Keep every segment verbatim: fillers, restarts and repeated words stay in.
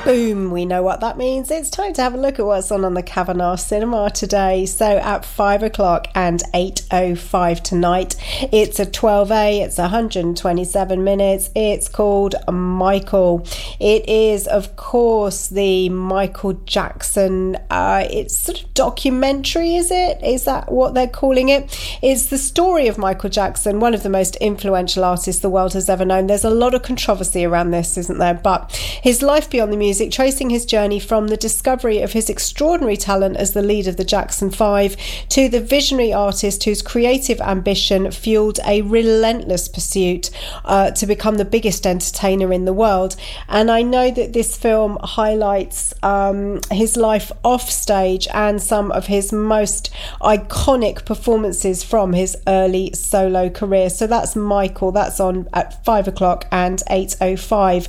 Boom, we know what that means. It's time to have a look at what's on on the Kavanagh Cinema today. So at five o'clock and eight oh five tonight, it's a twelve A, it's one hundred twenty-seven minutes. It's called Michael. It is, of course, the Michael Jackson, uh, it's sort of documentary, is it? Is that what they're calling it? It's the story of Michael Jackson, one of the most influential artists the world has ever known. There's a lot of controversy around this, isn't there? But his life beyond the music, tracing his journey from the discovery of his extraordinary talent as the lead of the Jackson Five to the visionary artist whose creative ambition fueled a relentless pursuit uh, to become the biggest entertainer in the world. And I know that this film highlights um, his life off stage and some of his most iconic performances from his early solo career. So that's Michael. That's on at five o'clock and eight oh five.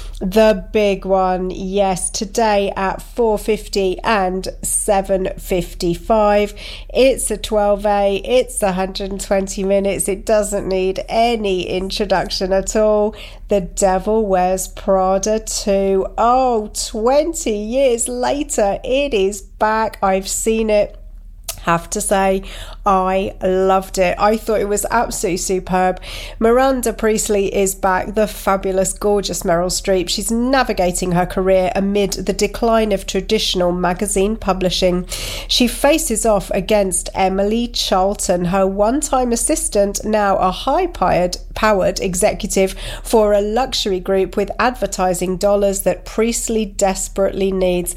The big one, yes, today at four fifty and seven fifty-five. It's a twelve A, it's one hundred twenty minutes. It doesn't need any introduction at all. The Devil Wears Prada two. Oh, twenty years later, it is back. I've seen it. Have to say, I loved it. I thought it was absolutely superb. Miranda Priestley is back, the fabulous, gorgeous Meryl Streep. She's navigating her career amid the decline of traditional magazine publishing. She faces off against Emily Charlton, her one-time assistant, now a high-powered powered executive for a luxury group with advertising dollars that Priestley desperately needs.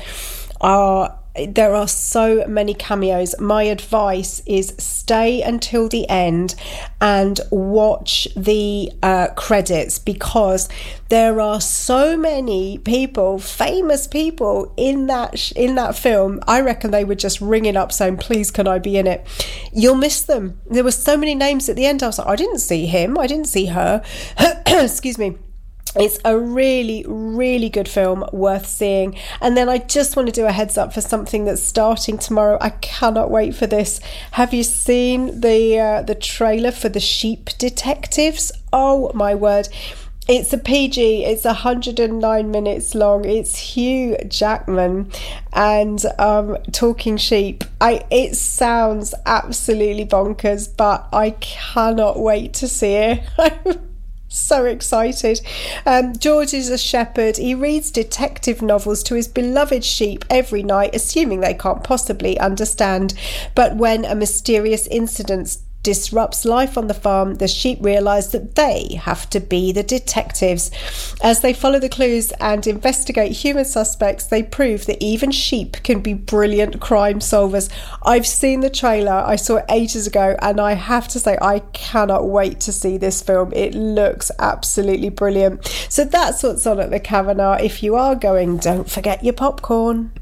Uh, There are so many cameos. My advice is stay until the end and watch the uh, credits, because there are so many people, famous people in that sh- in that film. I reckon they were just ringing up saying, please, can I be in it? You'll miss them. There were so many names at the end. I was like, I didn't see him. I didn't see her. Excuse me. It's a really, really good film, worth seeing. And then I just want to do a heads up for something that's starting tomorrow. I cannot wait for this. Have you seen the uh, the trailer for The Sheep Detectives? Oh my word. It's a P G, it's one hundred nine minutes long. It's Hugh Jackman and um, talking sheep. I It sounds absolutely bonkers, but I cannot wait to see it. So excited. Um, George is a shepherd. He reads detective novels to his beloved sheep every night, assuming they can't possibly understand. But when a mysterious incident disrupts life on the farm, the sheep realise that they have to be the detectives. As they follow the clues and investigate human suspects, they prove that even sheep can be brilliant crime solvers. I've seen the trailer, I saw it ages ago, and I have to say I cannot wait to see this film. It looks absolutely brilliant. So that's what's on at the Kavanagh. If you are going, don't forget your popcorn.